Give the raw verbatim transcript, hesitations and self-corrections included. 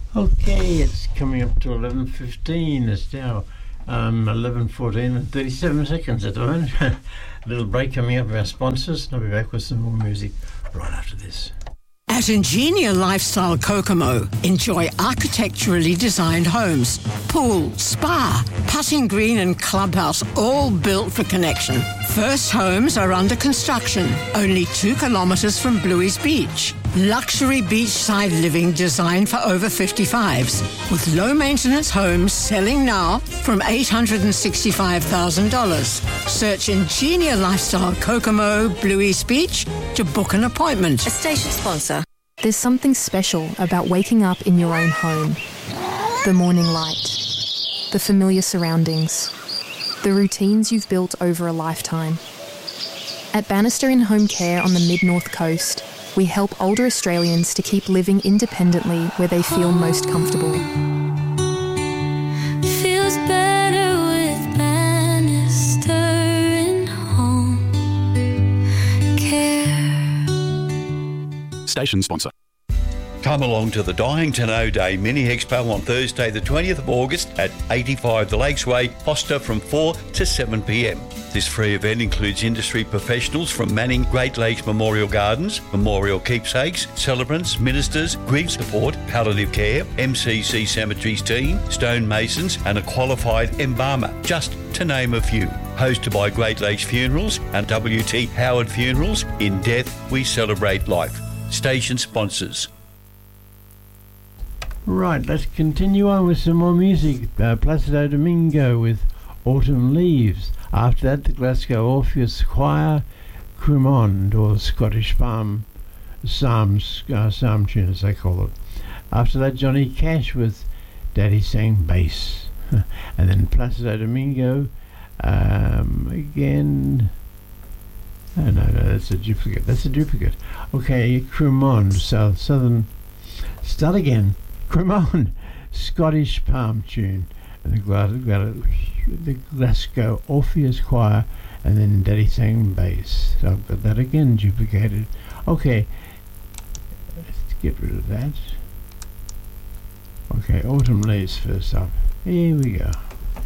Okay, it's coming up to eleven fifteen. It's now um, eleven fourteen and thirty-seven seconds at the moment. A little break coming up of our sponsors, and I'll be back with some more music right after this. At Ingenia Lifestyle Kokomo, enjoy architecturally designed homes, pool, spa, putting green and clubhouse, all built for connection. First homes are under construction, only two kilometres from Bluey's Beach. Luxury beachside living designed for over fifty-fives, with low-maintenance homes selling now from eight hundred sixty-five thousand dollars. Search Ingenia Lifestyle Kokomo, Bluey's Beach to book an appointment. A station sponsor. There's something special about waking up in your own home. The morning light, the familiar surroundings, the routines you've built over a lifetime. At Bannister In Home Care on the Mid-North Coast, we help older Australians to keep living independently where they feel most comfortable. Feels better with Bannister In Home Care. Station sponsor. Come along to the Dying to Know Day Mini Expo on Thursday the twentieth of August at eighty-five The Lakes Way, Foster, from four to seven p m. This free event includes industry professionals from Manning Great Lakes Memorial Gardens, Memorial Keepsakes, celebrants, ministers, grief support, palliative care, M C C Cemeteries team, stonemasons and a qualified embalmer, just to name a few. Hosted by Great Lakes Funerals and W T Howard Funerals. In death, we celebrate life. Station sponsors. Right, let's continue on with some more music. Uh, Placido Domingo with Autumn Leaves. After that, the Glasgow Orpheus Choir, Crumond, or Scottish Farm Psalms, uh, Psalm tune as they call it. After that, Johnny Cash with Daddy Sang Bass. And then Placido Domingo um, again. Oh, no, no, that's a duplicate. That's a duplicate. Okay, Crumond, South Southern. Start again. Crumond, Scottish Palm tune. And the, Gla- the Glasgow Orpheus Choir, and then Daddy Sang Bass. So I've got that again duplicated. Okay, let's get rid of that. Okay, Autumn Leaves first up. Here we go.